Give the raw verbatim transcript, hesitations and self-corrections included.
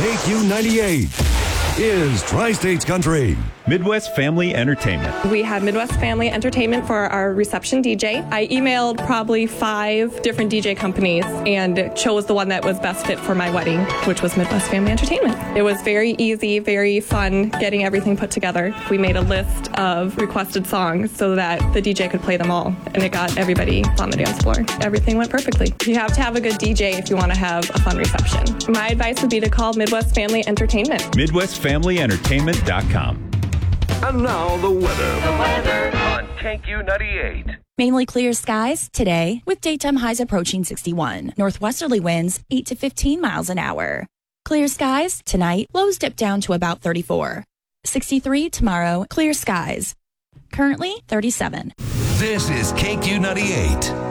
K Q ninety-eight is Tri-States Country. Midwest Family Entertainment. We had Midwest Family Entertainment for our reception D J. I emailed probably five different D J companies and chose the one that was best fit for my wedding, which was Midwest Family Entertainment. It was very easy, very fun getting everything put together. We made a list of requested songs so that the D J could play them all, and it got everybody on the dance floor. Everything went perfectly. You have to have a good D J if you want to have a fun reception. My advice would be to call Midwest Family Entertainment. Midwest Family Entertainment dot com. And now the weather. The weather on K Q ninety-eight. Mainly clear skies today with daytime highs approaching sixty-one. Northwesterly winds eight to fifteen miles an hour. Clear skies tonight, lows dip down to about thirty-four. sixty-three tomorrow, clear skies. Currently thirty-seven. This is K Q ninety-eight.